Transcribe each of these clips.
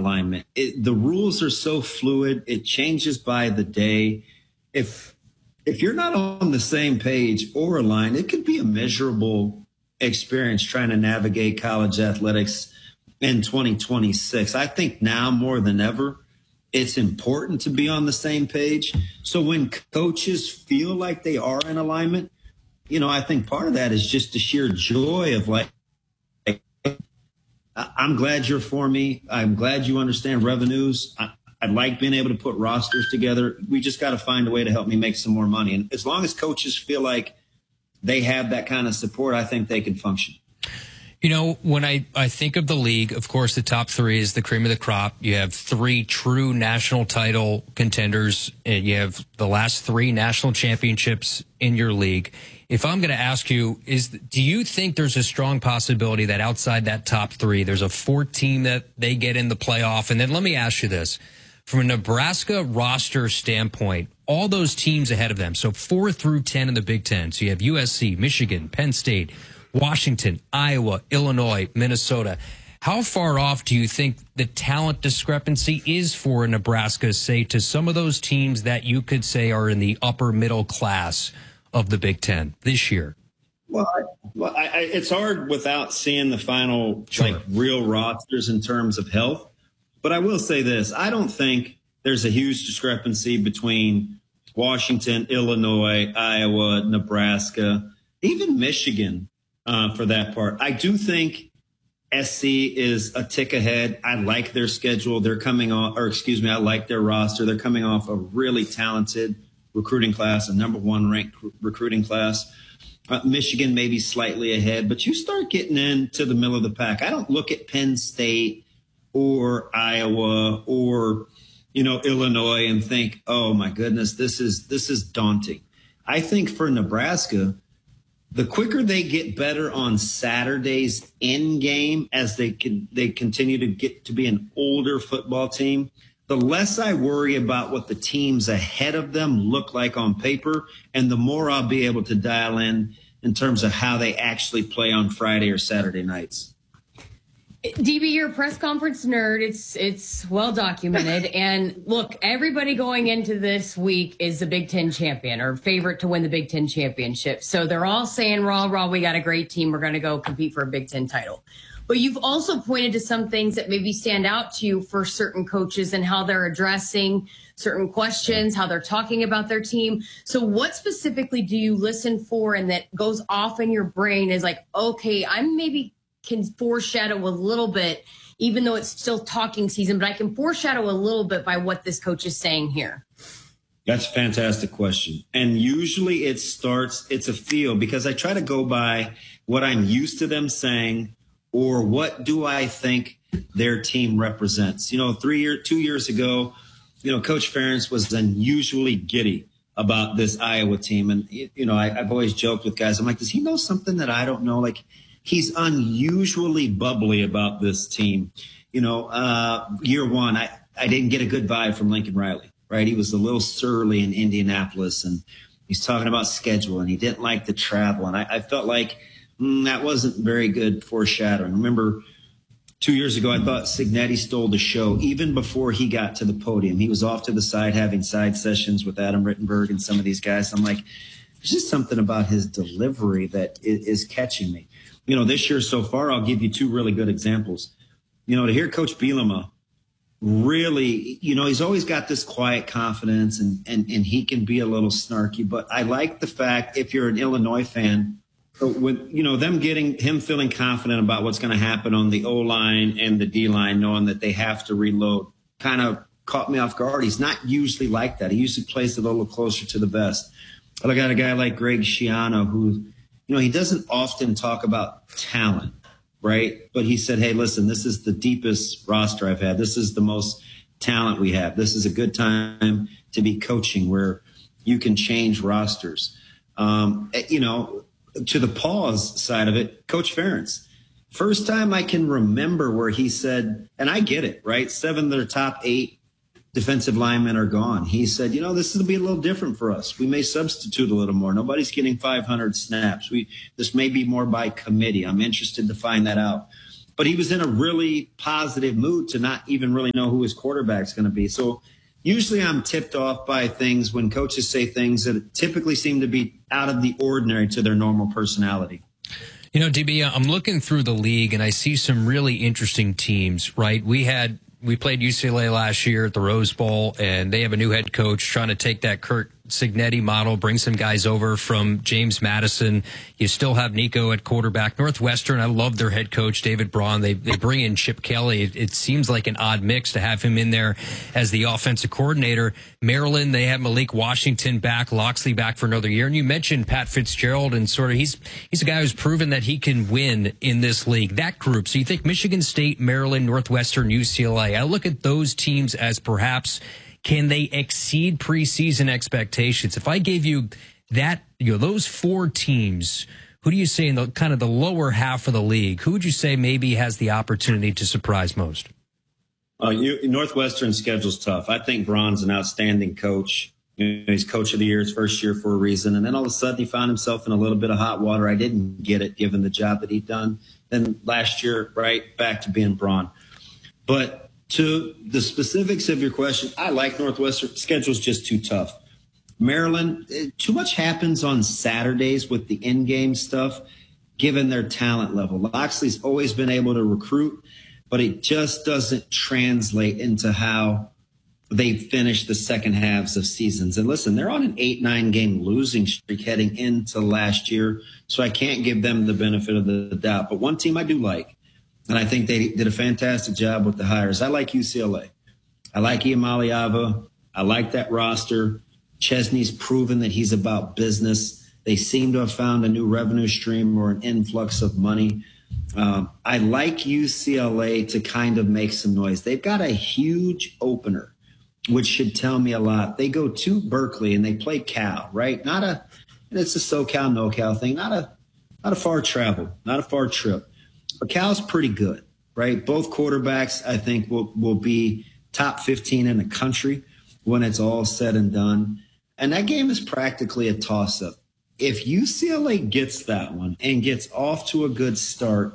alignment. The rules are so fluid. It changes by the day. If you're not on the same page or aligned, it could be a miserable experience trying to navigate college athletics in 2026. I think now more than ever, it's important to be on the same page. So when coaches feel like they are in alignment, I think part of that is just the sheer joy of like, I'm glad you're for me. I'm glad you understand revenues. I like being able to put rosters together. We just got to find a way to help me make some more money. And as long as coaches feel like they have that kind of support, I think they can function. When I think of the league, of course, the top three is the cream of the crop. You have three true national title contenders, and you have the last three national championships in your league. If I'm going to ask you, do you think there's a strong possibility that outside that top three, there's a fourth team that they get in the playoff? And then let me ask you this. From a Nebraska roster standpoint, all those teams ahead of them, so 4 through 10 in the Big Ten. So you have USC, Michigan, Penn State, Washington, Iowa, Illinois, Minnesota. How far off do you think the talent discrepancy is for Nebraska, say, to some of those teams that you could say are in the upper middle class of the Big Ten this year? Well, it's hard without seeing the final, real rosters in terms of health. But I will say this. I don't think there's a huge discrepancy between Washington, Illinois, Iowa, Nebraska, even Michigan, for that part. I do think SC is a tick ahead. I like their schedule. They're coming off, I like their roster. They're coming off a really talented recruiting class, a number one ranked recruiting class. Michigan maybe slightly ahead, but you start getting into the middle of the pack. I don't look at Penn State or Iowa or, Illinois and think, oh my goodness, this is daunting. I think for Nebraska, the quicker they get better on Saturday's end game as they continue to get to be an older football team, the less I worry about what the teams ahead of them look like on paper, and the more I'll be able to dial in terms of how they actually play on Friday or Saturday nights. DB, you're a press conference nerd. It's well documented. And look, everybody going into this week is the Big Ten champion or favorite to win the Big Ten championship. So they're all saying, rah, we got a great team. We're going to go compete for a Big Ten title. But you've also pointed to some things that maybe stand out to you for certain coaches and how they're addressing certain questions, how they're talking about their team. So what specifically do you listen for and that goes off in your brain is like, okay, I'm maybe can foreshadow a little bit, even though it's still talking season, but I can foreshadow a little bit by what this coach is saying here? That's a fantastic question. And usually it's a feel, because I try to go by what I'm used to them saying or what do I think their team represents. 2 years ago, Coach Ferentz was unusually giddy about this Iowa team. And, I've always joked with guys, I'm like, does he know something that I don't know? Like, he's unusually bubbly about this team. Year one, I didn't get a good vibe from Lincoln Riley, right? He was a little surly in Indianapolis, and he's talking about schedule, and he didn't like the travel. And I felt like that wasn't very good foreshadowing. Remember, 2 years ago, I thought Cignetti stole the show even before he got to the podium. He was off to the side having side sessions with Adam Rittenberg and some of these guys. I'm like, there's just something about his delivery that is catching me. This year so far, I'll give you two really good examples. To hear Coach Bielema really, he's always got this quiet confidence and he can be a little snarky. But I like the fact, if you're an Illinois fan, when, him feeling confident about what's going to happen on the O-line and the D-line, knowing that they have to reload, kind of caught me off guard. He's not usually like that. He usually plays a little closer to the vest. But I got a guy like Greg Schiano who, he doesn't often talk about talent, right? But he said, hey, listen, this is the deepest roster I've had. This is the most talent we have. This is a good time to be coaching where you can change rosters. To the pause side of it, Coach Ferentz, first time I can remember where he said, and I get it, right? 7 of their top 8 defensive linemen are gone. He said, this will be a little different for us. We may substitute a little more. Nobody's getting 500 snaps. This may be more by committee. I'm interested to find that out. but he was in a really positive mood to not even really know who his quarterback's going to be. So usually I'm tipped off by things when coaches say things that typically seem to be out of the ordinary to their normal personality. You know, DB, I'm looking through the league and I see some really interesting teams, right? We played UCLA last year at the Rose Bowl, and they have a new head coach trying to take that Curt Cignetti model, bring some guys over from James Madison. You still have Nico at quarterback. Northwestern, I love their head coach, David Braun. They bring in Chip Kelly. It seems like an odd mix to have him in there as the offensive coordinator. Maryland, they have Malik Washington back, Loxley back for another year. And you mentioned Pat Fitzgerald, and sort of he's a guy who's proven that he can win in this league. That group. So you think Michigan State, Maryland, Northwestern, UCLA. I look at those teams as perhaps, can they exceed preseason expectations? If I gave you that, those four teams, who do you say in the kind of the lower half of the league, who would you say maybe has the opportunity to surprise most? Northwestern schedule's tough. I think Braun's an outstanding coach. He's coach of the year his first year for a reason. And then all of a sudden he found himself in a little bit of hot water. I didn't get it given the job that he'd done. Then last year, right back to being Braun. But to the specifics of your question, I like Northwestern. Schedule's just too tough. Maryland, too much happens on Saturdays with the in-game stuff, given their talent level. Loxley's always been able to recruit, but it just doesn't translate into how they finish the second halves of seasons. And listen, they're on an 8-9 game losing streak heading into last year, so I can't give them the benefit of the doubt. But one team I do like, and I think they did a fantastic job with the hires. I like UCLA. I like Iamaleava. I like that roster. Chesney's proven that he's about business. They seem to have found a new revenue stream or an influx of money. I like UCLA to kind of make some noise. They've got a huge opener, which should tell me a lot. They go to Berkeley and they play Cal, right? It's a SoCal, NoCal thing. Not a far travel, not a far trip. But Cal's pretty good, right? Both quarterbacks, I think, will be top 15 in the country when it's all said and done. And that game is practically a toss-up. If UCLA gets that one and gets off to a good start,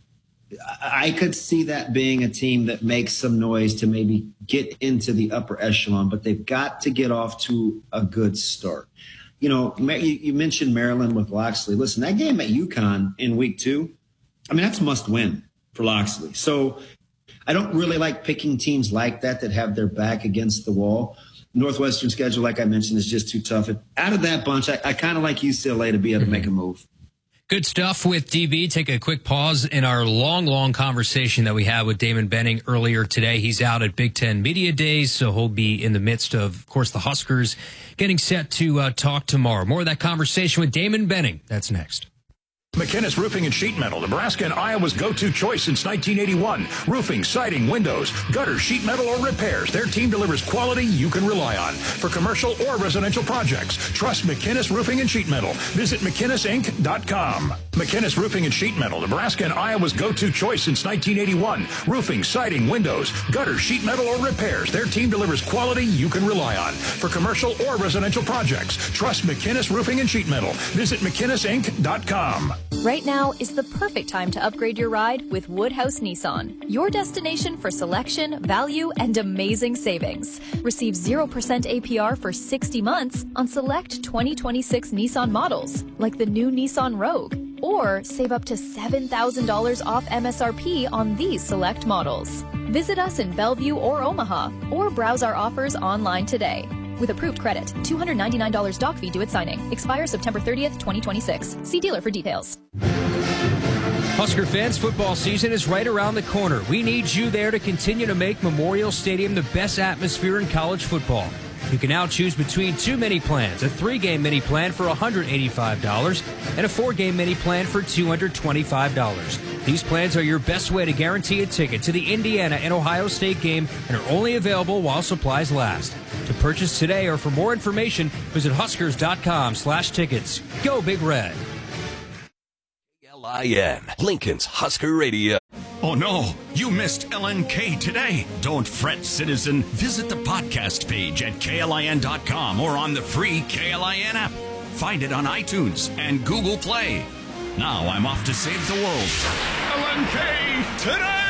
I could see that being a team that makes some noise to maybe get into the upper echelon, but they've got to get off to a good start. You know, you mentioned Maryland with Loxley. Listen, that game at UConn in week 2, I mean, that's must win for Loxley. So I don't really like picking teams like that have their back against the wall. Northwestern schedule, like I mentioned, is just too tough. Out of that bunch, I kind of like UCLA to be able to make a move. Good stuff with DB. Take a quick pause in our long conversation that we had with Damon Benning earlier today. He's out at Big Ten Media Days, so he'll be in the midst of course, the Huskers getting set to talk tomorrow. More of that conversation with Damon Benning. That's next. McInnes Roofing and Sheet Metal, Nebraska and Iowa's go-to choice since 1981. Roofing, siding, windows, gutter, sheet metal, or repairs. Their team delivers quality you can rely on. For commercial or residential projects, trust McInnes Roofing and Sheet Metal. Visit McInnesInc.com. McInnes Roofing and Sheet Metal, Nebraska and Iowa's go-to choice since 1981. Roofing, siding, windows, gutter, sheet metal, or repairs. Their team delivers quality you can rely on. For commercial or residential projects, trust McInnes Roofing and Sheet Metal. Visit McInnesInc.com. Right now is the perfect time to upgrade your ride with Woodhouse Nissan, your destination for selection, value, and amazing savings. Receive 0% APR for 60 months on select 2026 Nissan models, like the new Nissan Rogue, or save up to $7,000 off MSRP on these select models. Visit us in Bellevue or Omaha, or browse our offers online today. With approved credit, $299 doc fee due at signing. Expires September 30th, 2026. See dealer for details. Husker fans, football season is right around the corner. We need you there to continue to make Memorial Stadium the best atmosphere in college football. You can now choose between 2 mini plans, a 3-game mini plan for $185 and a 4-game mini plan for $225. These plans are your best way to guarantee a ticket to the Indiana and Ohio State game and are only available while supplies last. To purchase today or for more information, visit Huskers.com/tickets. Go Big Red. KLIN, Lincoln's Husker Radio. Oh no, you missed LNK today. Don't fret, citizen. Visit the podcast page at KLIN.com or on the free KLIN app. Find it on iTunes and Google Play. Now I'm off to save the world. LNK today.